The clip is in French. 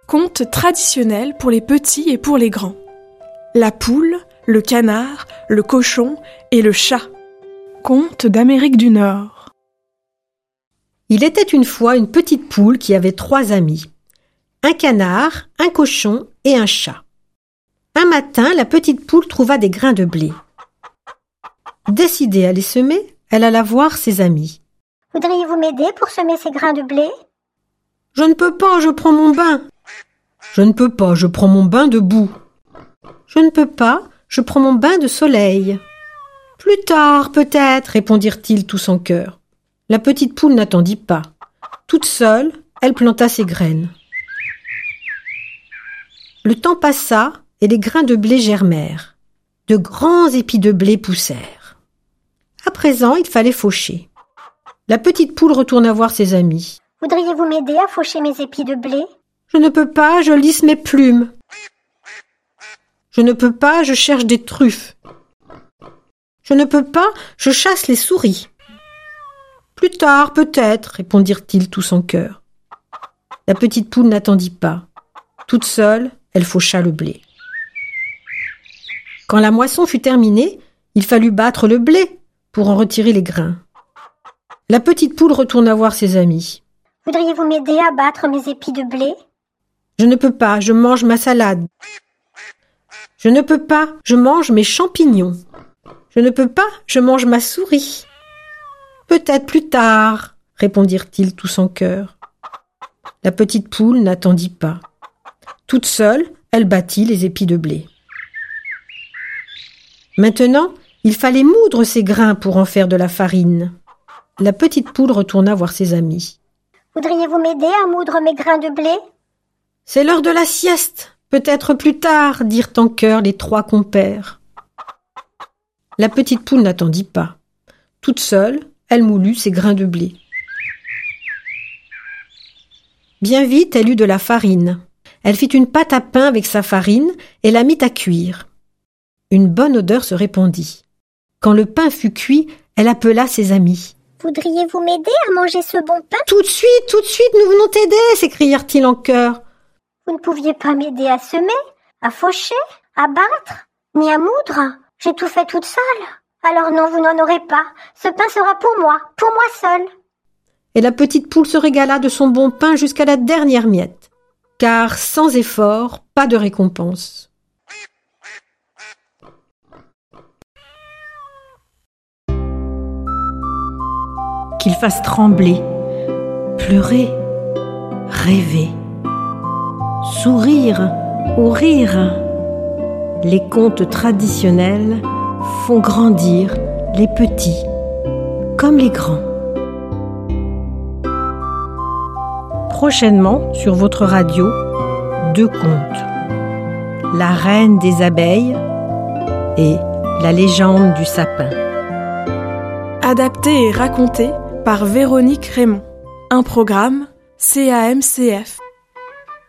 Conte traditionnel pour les petits et pour les grands. La poule, le canard, le cochon et le chat. Conte d'Amérique du Nord. Il était une fois une petite poule qui avait 3 amis. Un canard, un cochon et un chat. Un matin, la petite poule trouva des grains de blé. Décidée à les semer, elle alla voir ses amis. « Voudriez-vous m'aider pour semer ces grains de blé ?»« Je ne peux pas, je prends mon bain. »« Je ne peux pas, je prends mon bain de boue. »« Je ne peux pas, je prends mon bain de soleil. »« Plus tard, peut-être, répondirent-ils tous en chœur. La petite poule n'attendit pas. Toute seule, elle planta ses graines. Le temps passa et les grains de blé germèrent. De grands épis de blé poussèrent. À présent, il fallait faucher. La petite poule retourna voir ses amis. « Voudriez-vous m'aider à faucher mes épis de blé ?»« Je ne peux pas, je lisse mes plumes. »« Je ne peux pas, je cherche des truffes. »« Je ne peux pas, je chasse les souris. »« Plus tard, peut-être, répondirent-ils tous en chœur. La petite poule n'attendit pas. Toute seule, elle faucha le blé. Quand la moisson fut terminée, il fallut battre le blé pour en retirer les grains. La petite poule retourna voir ses amis. « Voudriez-vous m'aider à battre mes épis de blé ?»« Je ne peux pas, je mange ma salade. »« Je ne peux pas, je mange mes champignons. »« Je ne peux pas, je mange ma souris. »« Peut-être plus tard, répondirent-ils tous en chœur. La petite poule n'attendit pas. Toute seule, elle battit les épis de blé. Maintenant, il fallait moudre ces grains pour en faire de la farine. La petite poule retourna voir ses amis. « Voudriez-vous m'aider à moudre mes grains de blé ?»« C'est l'heure de la sieste, peut-être plus tard, dirent en chœur les 3 compères. La petite poule n'attendit pas. Toute seule, elle moulut ses grains de blé. Bien vite, elle eut de la farine. Elle fit une pâte à pain avec sa farine et la mit à cuire. Une bonne odeur se répandit. Quand le pain fut cuit, elle appela ses amis. « Voudriez-vous m'aider à manger ce bon pain ?»« Tout de suite, nous venons t'aider !» s'écrièrent-ils en chœur. « Vous ne pouviez pas m'aider à semer, à faucher, à battre, ni à moudre. J'ai tout fait toute seule. Alors non, vous n'en aurez pas. Ce pain sera pour moi seule. » Et la petite poule se régala de son bon pain jusqu'à la dernière miette. Car sans effort, pas de récompense. Qu'il fasse trembler, pleurer, rêver, sourire ou rire. Les contes traditionnels font grandir les petits comme les grands. Prochainement sur votre radio, 2 contes. La reine des abeilles et la légende du sapin. Adapté et raconté par Véronique Raymond. Un programme CAMCF.